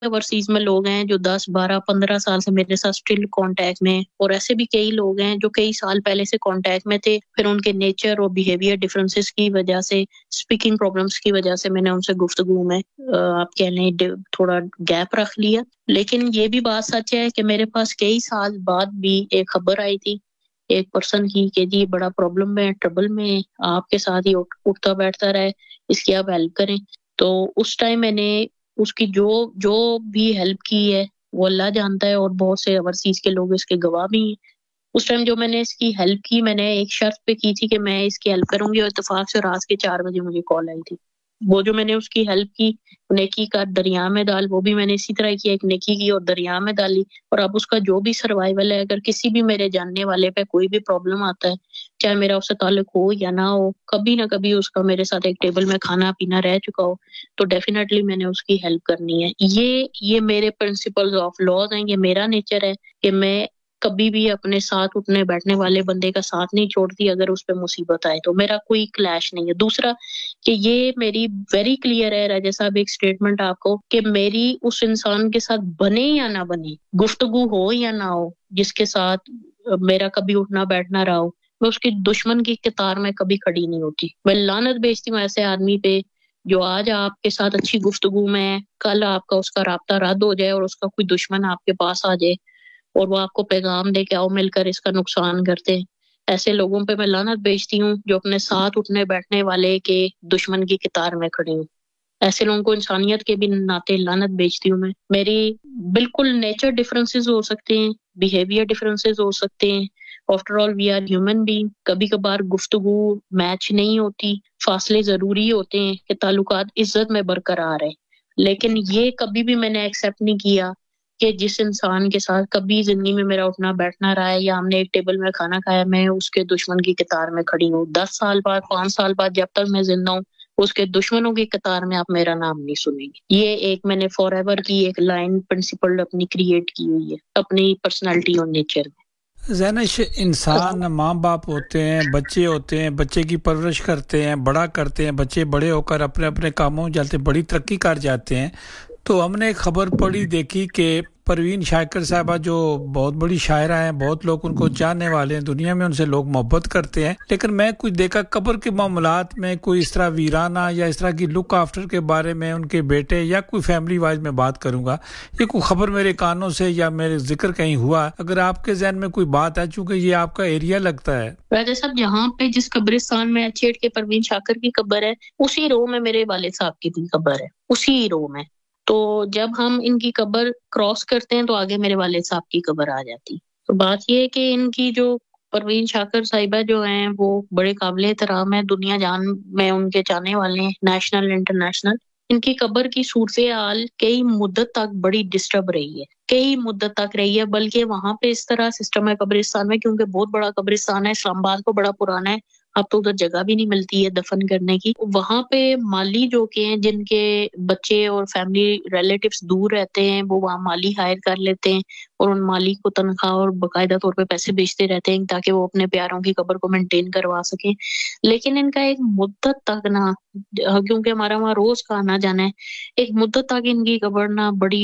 Overseas में लोग हैं जो 10, 12, 15 साल से मेरे साथ स्टिल कांटेक्ट में हैं, और ऐसे भी कई लोग हैं जो कई साल पहले से कांटेक्ट में थे, फिर उनके नेचर और बिहेवियर डिफरेंसेस की वजह से, स्पीकिंग प्रॉब्लम्स की वजह से मैंने उनसे गुफ्तगू में आप कह लें थोड़ा गैप रख लिया। लेकिन ये भी बात सच है कि मेरे पास कई साल बाद भी एक खबर आई थी एक पर्सन की कि जी बड़ा प्रॉब्लम में, ट्रबल में, आपके साथ ही उठता बैठता रहे, इसकी आप हेल्प करें। तो उस टाइम मैंने उसकी जो जो भी हेल्प की है वो अल्लाह जानता है, और बहुत से ओवरसीज के लोग इसके गवाह भी हैं। उस टाइम जो मैंने इसकी हेल्प की, मैंने एक शर्त पे की थी कि मैं इसकी हेल्प करूंगी, और इत्तेफाक से रात के 4 बजे मुझे कॉल आई थी। वो जो मैंने उसकी हेल्प की, नेकी का दरिया में डाल, वो भी मैंने इसी तरह किया, एक नेकी की और दरिया में डाली। और अब उसका जो भी सर्वाइवल है, अगर किसी भी मेरे जानने वाले पे कोई भी प्रॉब्लम आता है, चाहे मेरा उससे ताल्लुक हो या ना हो, कभी ना कभी उसका मेरे साथ एक टेबल में खाना पीना रह चुका हो, तो डेफिनेटली मैंने उसकी हेल्प करनी है। ये मेरे प्रिंसिपल्स ऑफ लॉज हैं, ये मेरा नेचर है कि मैं कभी भी अपने साथ उठने बैठने वाले बंदे का साथ नहीं छोड़ती अगर उस पे मुसीबत आए, तो मेरा कोई क्लैश नहीं है। दूसरा कि ये मेरी वेरी क्लियर है राजा साहब, एक स्टेटमेंट आपको, कि मेरी उस इंसान के साथ बने या ना बने, गुफ्तगू हो या ना हो, जिसके साथ मेरा कभी उठना बैठना रहा हो, मैं उसकी दुश्मन की कतार में कभी खड़ी नहीं होती। मैं लानत भेजती हूँ ऐसे आदमी पे जो आज आपके साथ अच्छी गुफ्तगू में है, कल आपका उसका राब्ता रद्द हो जाए और उसका कोई दुश्मन आपके पास आ जाए और वो आपको पैगाम दे के आओ मिलकर इसका नुकसान करते हैं। ऐसे लोगों पे मैं लानत भेजती हूँ जो अपने साथ उठने बैठने वाले के दुश्मन की कतार में खड़े हूँ। ऐसे लोगों को इंसानियत के भी नाते लानत भेजती हूँ मैं। मेरी बिल्कुल नेचर डिफरेंसेस हो सकते हैं, बिहेवियर डिफरेंसेस हो सकते हैं, after all we are human being. कभी कभार गुफ्तगू मैच नहीं होती, फासले जरूरी होते हैं कि ताल्लुकात इज्जत में बरकरार है। लेकिन ये कभी भी मैंने एक्सेप्ट नहीं किया कि जिस इंसान के साथ कभी जिंदगी में मेरा उठना बैठना रहा है या हमने एक टेबल में खाना खाया, मैं उसके दुश्मन की कतार में खड़ी हूँ। 10 साल बाद, 5 साल बाद, जब तक मैं जिंदा हूँ, उसके दुश्मनों की कतार में आप मेरा नाम नहीं सुनेंगे। ये एक मैंने फॉरएवर की एक लाइन प्रिंसिपल अपनी क्रिएट की हुई है अपनी पर्सनालिटी और नेचर में। ज़ैनश, इंसान माँ बाप होते हैं, बच्चे होते हैं, बच्चे की परवरिश करते हैं, बड़ा करते हैं, बच्चे बड़े होकर अपने अपने कामों में जाते, बड़ी तरक्की कर जाते हैं। तो हमने एक खबर पढ़ी देखी कि परवीन शाकिर साहबा जो बहुत बड़ी शायरा हैं, बहुत लोग उनको जानने वाले हैं, दुनिया में उनसे लोग मोहब्बत करते हैं, लेकिन मैं कुछ देखा कब्र के मामलात में कोई इस तरह वीराना या इस तरह की लुक आफ्टर के बारे में उनके बेटे या कोई फैमिली वाइज में बात करूंगा। ये कोई खबर मेरे कानों से या मेरे जिक्र कहीं हुआ, अगर आपके जहन में कोई बात है, चूंकि ये आपका एरिया लगता है। राजा साहब, यहाँ पे जिस कब्रिस्तान में छेड़ के परवीन शाकिर की कब्र है, उसी रो में मेरे वालिद साहब की भी कब्र है, उसी रो में। तो जब हम इनकी कब्र क्रॉस करते हैं तो आगे मेरे वालिद साहब की कब्र आ जाती। तो बात ये है कि इनकी जो परवीन शाकिर साहिबा जो हैं वो बड़े काबिल एहतराम है, दुनिया जान में उनके चाहने वाले हैं, नेशनल इंटरनेशनल। इनकी कब्र की सूरत हाल कई मुद्दत तक बड़ी डिस्टर्ब रही है, कई मुद्दत तक रही है। बल्कि वहां पे इस तरह सिस्टम है कब्रिस्तान में, क्योंकि बहुत बड़ा कब्रिस्तान है, इस्लामाबाद को बड़ा पुराना है, अब तो उधर जगह भी नहीं मिलती है दफन करने की। वहां पे माली जो के हैं, जिनके बच्चे और फैमिली रिलेटिव्स दूर रहते हैं, वो वहाँ माली हायर कर लेते हैं और उन माली को तनख्वाह और बाकायदा तौर पे पैसे भेजते रहते हैं ताकि वो अपने प्यारों की कब्र को मेंटेन करवा सकें। लेकिन इनका एक मुद्दत तक ना, क्योंकि हमारा वहाँ रोज का आना जाना है, एक मुद्दत तक इनकी कब्र ना बड़ी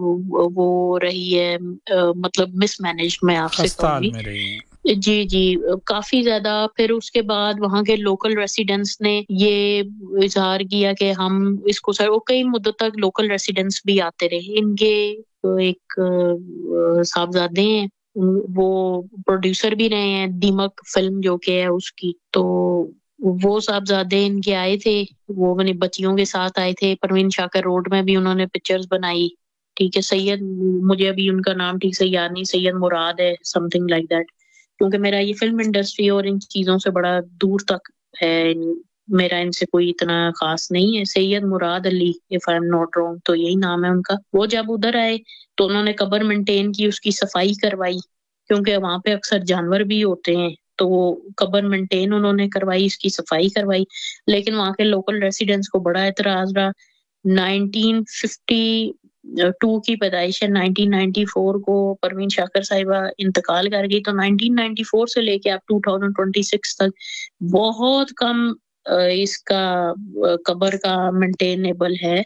वो रही है, मतलब मिसमैनेज मैं आपसे कहूंगी। में रही है। जी जी, काफी ज्यादा। फिर उसके बाद वहां के लोकल रेसिडेंट्स ने ये इजहार किया कि हम इसको सर, वो कई मुद्दत तक लोकल रेसिडेंट्स भी आते रहे। इनके एक साहबजादे हैं, वो प्रोड्यूसर भी रहे हैं दीमक फिल्म जो के है उसकी। तो वो साहबजादे इनके आए थे, वो अपनी बच्चियों के साथ आए थे। परवीन शाकिर रोड में भी उन्होंने पिक्चर्स बनाई। ठीक है, सैयद, मुझे अभी उनका नाम ठीक से याद नहीं, सैयद मुराद है, समथिंग लाइक दैट, क्योंकि मेरा ये फिल्म इंडस्ट्री और इन चीजों से बड़ा दूर तक है, मेरा इनसे कोई इतना खास नहीं है। Syed Murad Ali, if I am not wrong, तो यही नाम है उनका। वो जब उधर आए तो उन्होंने कब्र मेंटेन की, उसकी सफाई करवाई, क्योंकि वहां पे अक्सर जानवर भी होते हैं, तो वो कब्र मेंटेन उन्होंने करवाई, इसकी सफाई करवाई। लेकिन वहां के लोकल रेसिडेंट्स को बड़ा एतराज रहा। 1952 की पैदाइश है, 1994 को परवीन शाकिर साहिबा इंतकाल कर गई। तो 1994 से लेके अब 2026 तक बहुत कम इसका कब्र का मेंटेनेबल है।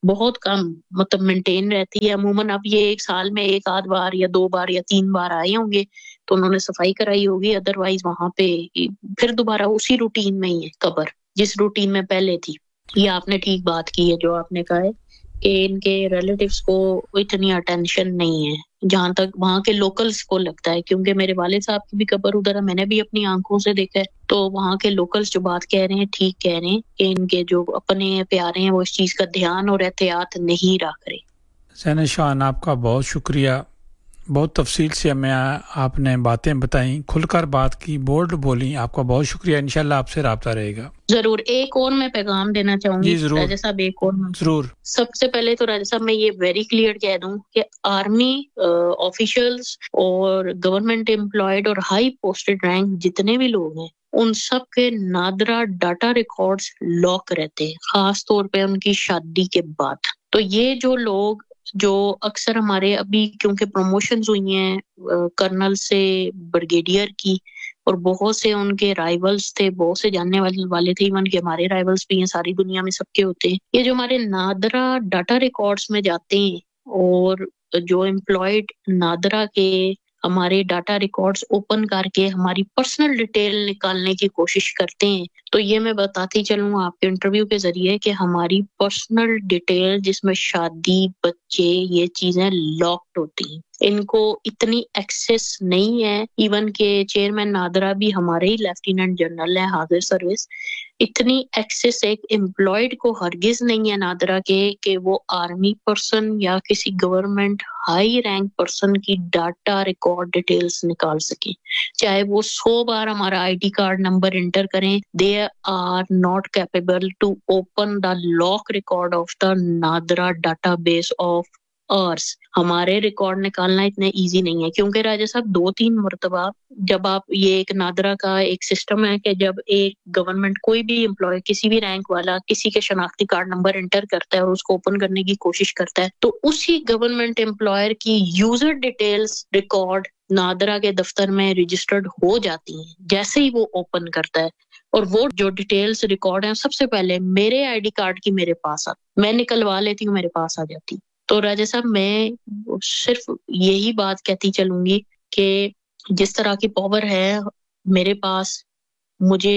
बहुत कम मतलब मेंटेन रहती है। अमूमन अब ये एक साल में एक आध बार या 2 बार या 3 बार आए होंगे तो उन्होंने सफाई कराई होगी, अदरवाइज वहां पे फिर दोबारा उसी रूटीन में ही है कब्र जिस रूटीन में पहले थी। ये आपने ठीक बात की है जो आपने कहा है कि इनके रिलेटिव्स को इतनी अटेंशन नहीं है जहां तक वहां के लोकल्स को लगता है, क्योंकि मेरे वालिद साहब की भी कब्र उधर है, मैंने भी अपनी आंखों से देखा है। तो वहां के लोकल्स जो बात कह रहे हैं ठीक कह रहे हैं कि इनके जो अपने प्यारे हैं वो इस चीज का ध्यान और एहतियात नहीं रख रहे। ज़ैनब शान आपका बहुत शुक्रिया, बहुत तफसील से हमें आपने बातें बताई, खुलकर बात की, बोल्ड बोली, आपका बहुत शुक्रिया। इंशाल्लाह आपसे राब्ता रहेगा। जरूर। एक और मैं पैगाम देना चाहूंगी राजा साहब, एक और जरूर। सबसे पहले तो राजा साहब मैं ये वेरी क्लियर कह दूं कि आर्मी ऑफिशियल्स और गवर्नमेंट एम्प्लॉयड और हाई पोस्टेड रैंक जितने भी लोग हैं उन सब के नादरा डाटा रिकॉर्ड्स लॉक रहते हैं, खास तौर पे उनकी शादी के बाद। तो ये जो लोग जो अक्सर हमारे अभी क्योंकि प्रमोशंस हुई हैं कर्नल से ब्रिगेडियर की और बहुत से उनके राइवल्स थे, बहुत से जानने वाले थे, इवन के हमारे राइवल्स भी हैं, सारी दुनिया में सबके होते हैं। ये जो हमारे नादरा डाटा रिकॉर्ड्स में जाते हैं और जो एम्प्लॉयड नादरा के हमारे डाटा रिकॉर्ड्स ओपन करके हमारी पर्सनल डिटेल निकालने की कोशिश करते हैं, तो ये मैं बताती चलूं आपके इंटरव्यू के जरिए कि हमारी पर्सनल डिटेल जिसमें शादी, बच्चे, ये चीजें लॉक्ड होती हैं। इनको इतनी एक्सेस नहीं है, इवन के चेयरमैन नादरा भी हमारे ही लेफ्टिनेंट जनरल है हाजिर सर्विस। इतनी एक्सेस एक एम्प्लॉयड को हरगिज नहीं है नादरा के कि वो आर्मी पर्सन या किसी गवर्नमेंट हाई रैंक पर्सन की डाटा रिकॉर्ड डिटेल्स निकाल सके, चाहे वो 100 बार हमारा आईडी कार्ड नंबर एंटर करें, they are not capable to open the lock record of the NADRA database of ours. हमारे रिकॉर्ड निकालना इतने इजी नहीं है, क्योंकि राजा साहब 2-3 मरतबा जब आप ये एक नादरा का एक सिस्टम है कि जब एक गवर्नमेंट कोई भी एम्प्लॉय किसी भी रैंक वाला किसी के शनाख्ती कार्ड नंबर एंटर करता है और उसको ओपन करने की कोशिश करता है, तो उसी गवर्नमेंट एम्प्लॉयर की यूजर डिटेल्स रिकॉर्ड नादरा के दफ्तर में रजिस्टर्ड हो जाती हैं जैसे ही वो ओपन करता है, और वो जो डिटेल्स रिकॉर्ड है सबसे पहले मेरे आईडी कार्ड की मेरे पास मैं निकलवा लेती हूँ, मेरे पास आ जाती। तो राजा साहब मैं सिर्फ यही बात कहती चलूंगी कि जिस तरह की पावर है मेरे पास, मुझे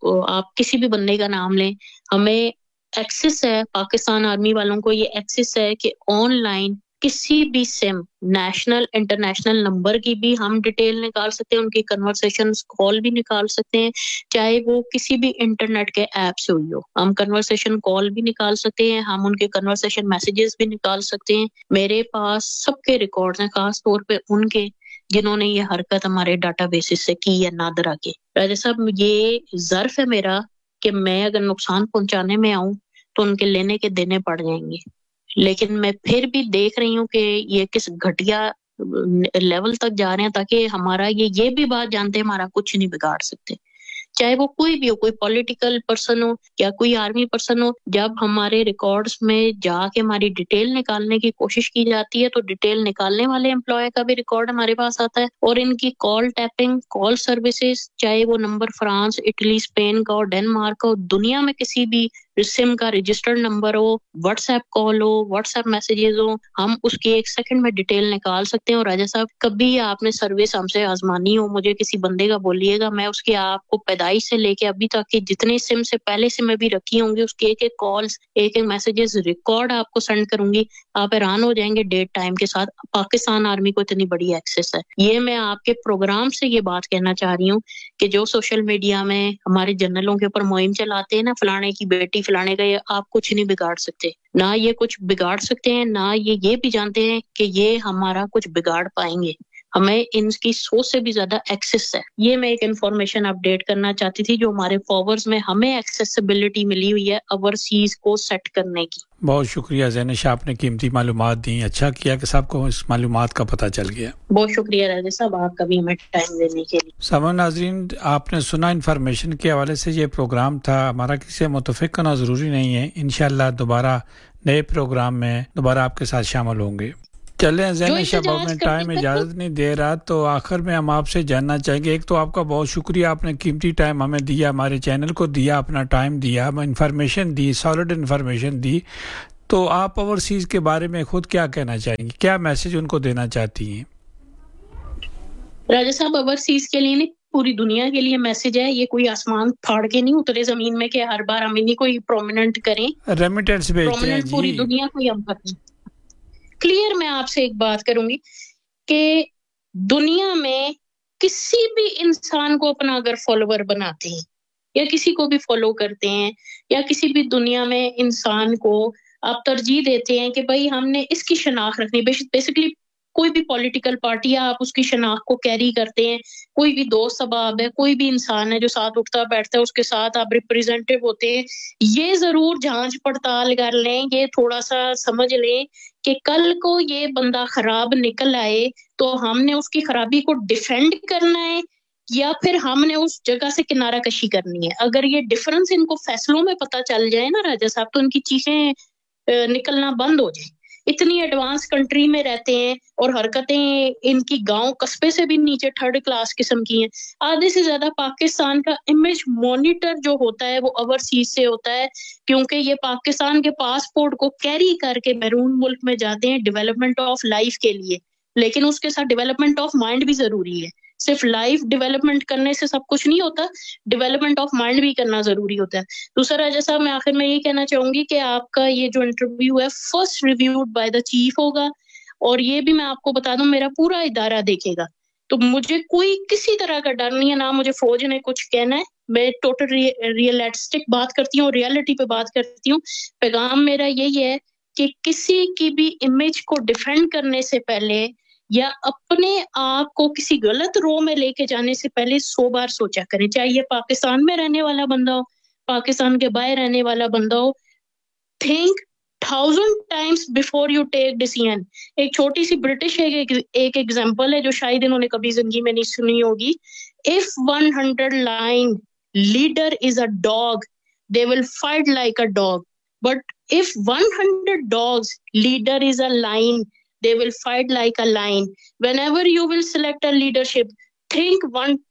आप किसी भी बंदे का नाम लें, हमें एक्सेस है, पाकिस्तान आर्मी वालों को ये एक्सेस है कि ऑनलाइन किसी भी सिम नेशनल इंटरनेशनल नंबर की भी हम डिटेल निकाल सकते हैं, उनकी कन्वर्सेशंस कॉल भी निकाल सकते हैं, चाहे वो किसी भी इंटरनेट के ऐप से हुई हो, हम कन्वर्सेशन कॉल भी निकाल सकते हैं, हम उनके कन्वर्सेशन मैसेजेस भी निकाल सकते हैं। मेरे पास सबके रिकॉर्ड्स हैं, खास तौर पे उनके जिन्होंने ये हरकत हमारे डाटाबेसिस से की है नादरा के। राजा साहब ये ज़र्फ है मेरा कि मैं अगर नुकसान पहुंचाने में आऊं तो उनके लेने के देने पड़ जाएंगे, लेकिन मैं फिर भी देख रही हूँ कि ये किस घटिया लेवल तक जा रहे हैं ताकि हमारा ये भी बात जानते हैं हमारा कुछ नहीं बिगाड़ सकते, चाहे वो कोई भी हो, कोई पॉलिटिकल पर्सन हो या कोई आर्मी पर्सन हो। जब हमारे रिकॉर्ड्स में जाके हमारी डिटेल निकालने की कोशिश की जाती है तो डिटेल निकालने वाले एम्प्लॉय का भी रिकॉर्ड हमारे पास आता है, और इनकी कॉल टैपिंग, कॉल सर्विसेज, चाहे वो नंबर फ्रांस, इटली, स्पेन का हो, डेनमार्क का हो, दुनिया में किसी भी सिम का रजिस्टर्ड नंबर हो, व्हाट्सएप कॉल हो, व्हाट्सएप मैसेजेस हो, हम उसकी 1 सेकंड में डिटेल निकाल सकते हैं। और राजा साहब कभी आपने सर्विस हमसे आजमानी हो, मुझे किसी बंदे का बोलिएगा, मैं उसकी आपको पैदाइश से लेके अभी तक की जितने सिम से पहले से मैं भी रखी होंगी उसके एक-एक कॉल्स, एक-एक मैसेजेस रिकॉर्ड आपको सेंड करूंगी। आप हैरान हो जाएंगे डेट टाइम के साथ पाकिस्तान आर्मी को इतनी बड़ी एक्सेस है। ये मैं आपके प्रोग्राम से ये बात कहना चाह रही हूँ कि जो सोशल मीडिया में हमारे जनरलों के ऊपर मुहिम चलाते हैं ना, फलाने की बेटी फलाने का, ये आप कुछ नहीं बिगाड़ सकते, ना ये कुछ बिगाड़ सकते हैं, ना ये भी जानते हैं कि ये हमारा कुछ बिगाड़ पाएंगे। हमें इनकी सोच से भी ज्यादा एक्सेस है। ये मैं एक इन्फॉर्मेशन अपडेट करना चाहती थी जो हमारे फॉरवर्ड्स में हमें एक्सेसिबिलिटी मिली हुई है ओवरसीज को सेट करने की। बहुत शुक्रिया ज़ैनब शाह, आपने कीमती मालूमात दी, अच्छा किया कि सबको इस मालूमात का पता चल गया। बहुत शुक्रिया राजा साहब आपका भी हमें टाइम देने के लिए। सामान्य नाज़रीन, आपने सुना इन्फॉर्मेशन के हवाले से ये प्रोग्राम था, हमारा किसी से मुतफ़िक करना ज़रूरी नहीं है, इंशाअल्लाह दोबारा नए प्रोग्राम में दोबारा आपके साथ शामिल होंगे। चले ज़ैनब शाह, में टाइम इजाज़त नहीं दे रहा, तो आखिर में हम आपसे जानना चाहेंगे, एक तो आपका बहुत शुक्रिया, आपने कीमती टाइम हमें दिया, हमारे चैनल को दिया, अपना टाइम दिया, हमें इन्फॉर्मेशन दी, सॉलिड इन्फॉर्मेशन दी, تو آپ اوورسیز کے بارے میں خود کیا کہنا چاہیں گی؟ کیا میسج ان کو دینا چاہتی ہیں؟ راجہ صاحب اوورسیز کے لیے نہیں, پوری دنیا کے لیے میسج ہے. یہ کوئی آسمان پھاڑ کے نہیں اترے زمین میں کہ ہر بار ہم انہیں کوئی پرومیننٹ کریں. ریمیٹنس بھیجتے ہیں جی, پوری دنیا کو ہم کریں. کلیئر میں آپ سے ایک بات کروں گی کہ دنیا میں کسی بھی انسان کو اپنا اگر فالوور بناتے ہیں یا کسی کو بھی فالو کرتے ہیں یا کسی بھی دنیا میں انسان کو آپ ترجیح دیتے ہیں کہ بھائی ہم نے اس کی شناخت رکھنی, بیسیکلی کوئی بھی پولیٹیکل پارٹی ہے آپ اس کی شناخت کو کیری کرتے ہیں, کوئی بھی دوست احباب ہے, کوئی بھی انسان ہے جو ساتھ اٹھتا بیٹھتا ہے اس کے ساتھ آپ ریپریزنٹیو ہوتے ہیں, یہ ضرور جانچ پڑتال کر لیں, یہ تھوڑا سا سمجھ لیں کہ کل کو یہ بندہ خراب نکل آئے تو ہم نے اس کی خرابی کو ڈیفینڈ کرنا ہے یا پھر ہم نے اس جگہ سے کنارہ کشی کرنی ہے. اگر یہ ڈفرنس ان کو فیصلوں میں پتہ چل جائے نا راجہ صاحب, تو ان کی چیخیں نکلنا بند ہو جائیں. اتنی ایڈوانس کنٹری میں رہتے ہیں اور حرکتیں ان کی گاؤں قصبے سے بھی نیچے تھرڈ کلاس قسم کی ہیں. آدھے سے زیادہ پاکستان کا امیج مانیٹر جو ہوتا ہے وہ اوورسیز سے ہوتا ہے, کیونکہ یہ پاکستان کے پاسپورٹ کو کیری کر کے بیرون ملک میں جاتے ہیں ڈیولپمنٹ آف لائف کے لیے, لیکن اس کے ساتھ ڈیولپمنٹ آف مائنڈ بھی ضروری ہے. صرف لائف ڈیولپمنٹ کرنے سے سب کچھ نہیں ہوتا, ڈیولپمنٹ آف مائنڈ بھی کرنا ضروری ہوتا ہے. دوسرا راجہ صاحب میں آخر میں یہ کہنا چاہوں گی کہ آپ کا یہ جو انٹرویو ہے first reviewed by the chief ہوگا, اور یہ بھی میں آپ کو بتا دوں میرا پورا ادارہ دیکھے گا. تو مجھے کوئی کسی طرح کا ڈر نہیں ہے, نہ مجھے فوج نے کچھ کہنا ہے. میں ٹوٹل ریئلسٹک بات کرتی ہوں, ریئلٹی پہ بات کرتی ہوں. پیغام میرا یہی ہے کہ کسی کی بھی امیج کو ڈیفینڈ کرنے سے پہلے یا اپنے آپ کو کسی غلط رو میں لے کے جانے سے پہلے 100 بار سوچا کریں, چاہے یہ پاکستان میں رہنے والا بندہ ہو, پاکستان کے باہر رہنے والا بندہ ہو. Think 1000 times before you take decision. ایک چھوٹی سی برٹش ایک ایگزامپل ہے جو شاید انہوں نے کبھی زندگی میں نہیں سنی ہوگی. If 100 lion leader is a dog, they will fight like a dog. But if 100 dogs leader is a lion, they will fight like a lion. Whenever you will select a leadership, think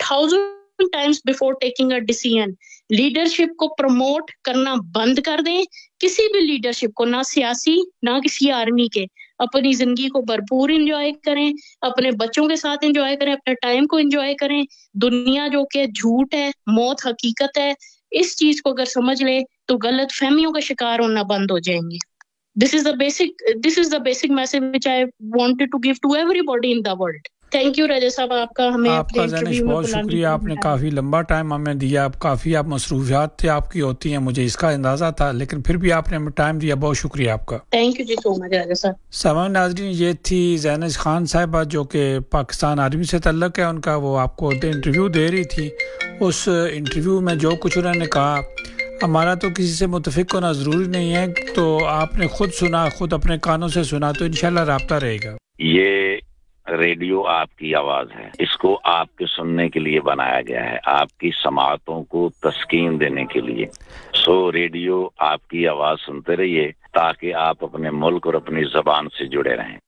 1000 times before taking a decision. Leadership کو promote کرنا بند کر دیں, کسی بھی leadership کو, نہ سیاسی نہ کسی آرمی کے. اپنی زندگی کو بھرپور انجوائے کریں, اپنے بچوں کے ساتھ انجوائے کریں, اپنے ٹائم کو انجوائے کریں. دنیا جو کہ جھوٹ ہے, موت حقیقت ہے, اس چیز کو اگر سمجھ لیں تو غلط فہمیوں کا شکار ہونا بند ہو جائیں گے. This is the basic message which I wanted to give to everybody in the world. Thank you راجہ صاحب, آپ کا زینش بہت شکریہ, آپ نے کافی لمبا ٹائم ہمیں دیا. کافی آپ مصروفیات تھے آپ کی ہوتی ہیں, مجھے اس کا اندازہ تھا, لیکن پھر بھی آپ نے ہمیں ٹائم دیا, بہت شکریہ آپ کا. تھینک یو جی سو مچ راجہ صاحب. سامعین ناظرین, یہ تھی زینش خان صاحبہ جو کہ پاکستان آرمی سے تعلق ہے ان کا. وہ آپ کو انٹرویو دے رہی تھی. اس انٹرویو میں جو کچھ انہوں نے کہا ہمارا تو کسی سے متفق ہونا ضروری نہیں ہے, تو آپ نے خود سنا, خود اپنے کانوں سے سنا, تو انشاءاللہ رابطہ رہے گا. یہ ریڈیو آپ کی آواز ہے, اس کو آپ کے سننے کے لیے بنایا گیا ہے, آپ کی سماعتوں کو تسکین دینے کے لیے. ریڈیو آپ کی آواز سنتے رہیے تاکہ آپ اپنے ملک اور اپنی زبان سے جڑے رہیں.